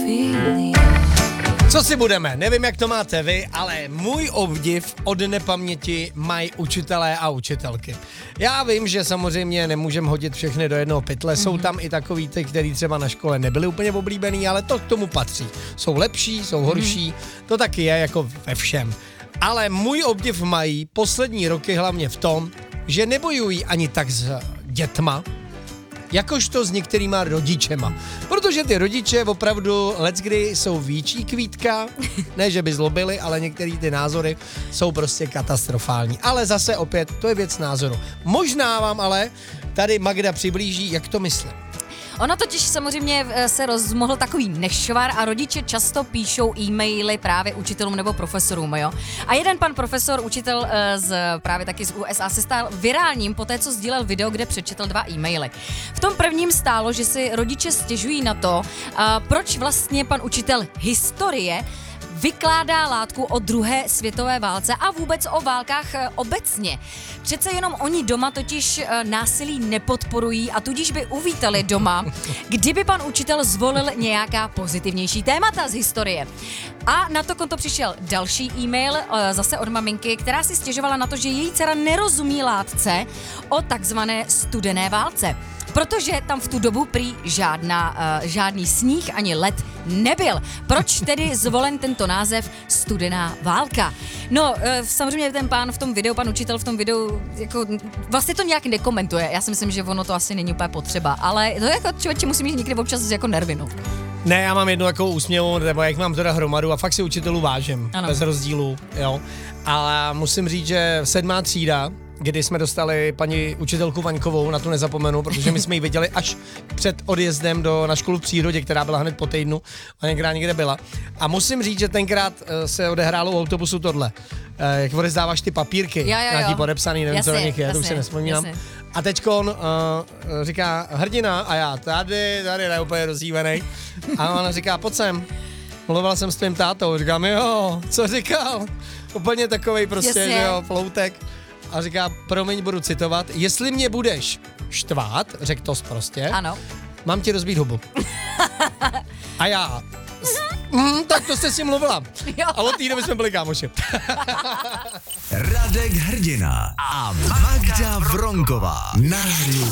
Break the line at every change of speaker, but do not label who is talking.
Co si budeme, nevím, jak to máte vy, ale můj obdiv od nepaměti mají učitelé a učitelky. Já vím, že samozřejmě nemůžeme hodit všechny do jednoho pytle, jsou tam i takový ty, který třeba na škole nebyli úplně oblíbený, ale to k tomu patří. Jsou lepší, jsou horší, to taky je jako ve všem. Ale můj obdiv mají poslední roky hlavně v tom, že nebojují ani tak s dětma, jakožto s některýma rodičema. Protože ty rodiče opravdu leckdy jsou větší kvítka, ne že by zlobili, ale některé ty názory jsou prostě katastrofální. Ale zase opět, to je věc názoru. Možná vám ale tady Magda přiblíží, jak to myslím.
Ono totiž samozřejmě se rozmohl takový nešvar a rodiče často píšou e-maily právě učitelům nebo profesorům, jo. A jeden pan profesor, učitel právě taky z USA, se stal virálním poté, co sdílel video, kde přečetl 2 e-maily. V tom prvním stálo, že si rodiče stěžují na to, proč vlastně pan učitel historie vykládá látku o druhé světové válce a vůbec o válkách obecně. Přece jenom oni doma totiž násilí nepodporují a tudíž by uvítali doma, kdyby pan učitel zvolil nějaká pozitivnější témata z historie. A na to konto přišel další e-mail, zase od maminky, která si stěžovala na to, že její dcera nerozumí látce o takzvané studené válce. Protože tam v tu dobu prý žádný sníh ani led nebyl. Proč tedy zvolen tento název studená válka? No, samozřejmě ten pán v tom videu, pan učitel v tom videu, jako, vlastně to nějak nekomentuje. Já si myslím, že ono to asi není úplně potřeba, ale to jako člověče musí mít někdy občas jako nervy, no.
Ne, já mám jednu takovou úsměvou, nebo jak mám teda hromadu a fakt si učitelů vážím, ano. Bez rozdílu, jo. Ale musím říct, že 7. třída, kdy jsme dostali paní učitelku Vaňkovou, na tu nezapomenu, protože my jsme ji viděli až před odjezdem na školu v přírodě, která byla hned po týdnu, a někde byla. A musím říct, že tenkrát se odehrálo u autobusu tohle. Jak odezdáváš ty papírky, nějaký podepsaný, nevím, co na nich je, to už si nespomínám. A teďko on říká hrdina a já tady ne úplně rozdívenej. A ona říká, pojď sem, mluvila jsem s tvým tátou. Říkám, jo, co říkal? Úplně takovej prostě, že jo, floutek. A říká, promiň, budu citovat, jestli mě budeš štvát, řek to prostě,
ano.
Mám ti rozbít hubu. A já, tak to jste si mluvila.
Jo.
A od té doby jsme byli kámoši.
Radek Hrdina a Magda Vronková na rádiu